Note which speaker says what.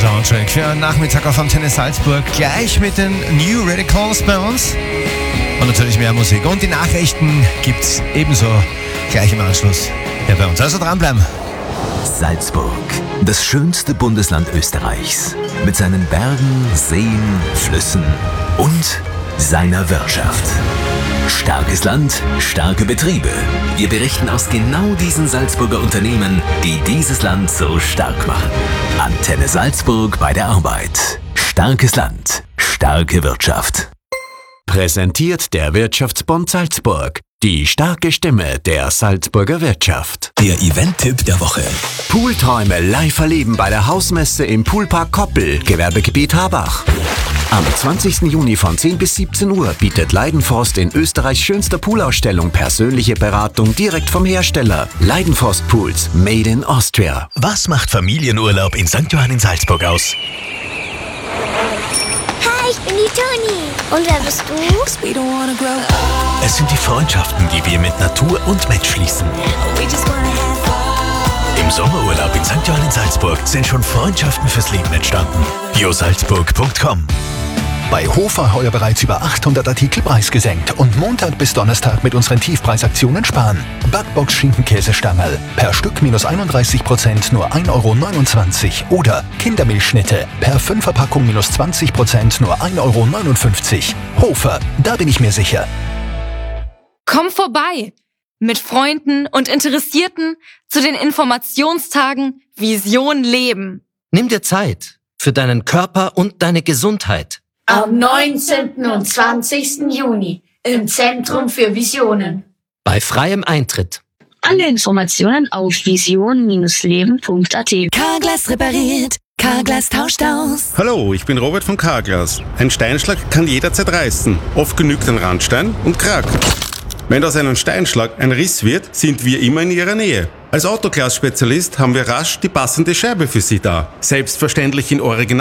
Speaker 1: Soundtrack für einen Nachmittag auf Antenne Salzburg. Gleich mit den New Radicals bei uns. Und natürlich mehr Musik. Und die Nachrichten gibt's ebenso gleich im Anschluss hier bei uns. Also dranbleiben.
Speaker 2: Salzburg, das schönste Bundesland Österreichs. Mit seinen Bergen, Seen, Flüssen und seiner Wirtschaft. Starkes Land, starke Betriebe. Wir berichten aus genau diesen Salzburger Unternehmen, die dieses Land so stark machen. Antenne Salzburg bei der Arbeit. Starkes Land, starke Wirtschaft. Präsentiert der Wirtschaftsbund Salzburg. Die starke Stimme der Salzburger Wirtschaft. Der Event-Tipp der Woche. Poolträume live erleben bei der Hausmesse im Poolpark Koppel, Gewerbegebiet Habach. Am 20. Juni von 10 bis 17 Uhr bietet Leidenforst in Österreichs schönster Poolausstellung persönliche Beratung direkt vom Hersteller. Leidenforst Pools, made in Austria.
Speaker 3: Was macht Familienurlaub in St. Johann in Salzburg aus?
Speaker 4: Hi, ich bin die Toni. Und wer bist du?
Speaker 3: Es sind die Freundschaften, die wir mit Natur und Mensch schließen. Im Sommerurlaub in St. Johann in Salzburg sind schon Freundschaften fürs Leben entstanden. josalzburg.com.
Speaker 5: Bei Hofer heuer bereits über 800 Artikel preisgesenkt und Montag bis Donnerstag mit unseren Tiefpreisaktionen sparen. Backbox Schinkenkäsestangerl per Stück minus 31% nur 1,29 € oder Kindermilchschnitte per 5er Packung minus 20% nur 1,59 €. Hofer, da bin ich mir sicher.
Speaker 6: Komm vorbei! Mit Freunden und Interessierten zu den Informationstagen Vision Leben.
Speaker 7: Nimm dir Zeit für deinen Körper und deine Gesundheit.
Speaker 8: Am 19. und 20. Juni im Zentrum für Visionen.
Speaker 7: Bei freiem Eintritt.
Speaker 9: Alle Informationen auf vision-leben.at.
Speaker 10: Carglass repariert, Carglass tauscht aus.
Speaker 11: Hallo, ich bin Robert von Carglass. Ein Steinschlag kann jederzeit reißen. Oft genügt ein Randstein und Krack. Wenn aus einem Steinschlag ein Riss wird, sind wir immer in Ihrer Nähe. Als Autoglas-Spezialist haben wir rasch die passende Scheibe für Sie da. Selbstverständlich in Original.